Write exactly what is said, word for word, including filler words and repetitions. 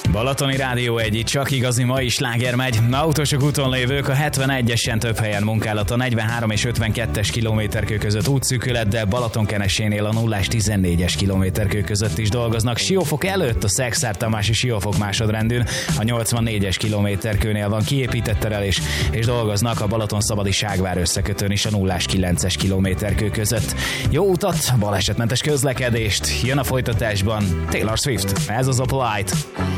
Balatoni Rádió egy, csak igazi mai sláger megy. Autósok úton lévők a hetvenegyesen több helyen munkálat, a negyvenhárom és ötvenkettes kilométerkő között útszűkület, de Balatonkenesénél a nullás tizennégyes kilométerkő között is dolgoznak. Siófok előtt a Szekszárd-Tamási Siófok másodrendűn a nyolcvannégyes kilométerkőnél van kiépített terelés, és dolgoznak a Balatonszabadi Ságvár összekötőn is a nullás kilences kilométerkő között. Jó utat, balesetmentes közlekedést, jön a folytatásban Taylor Swift, ez az a Polite.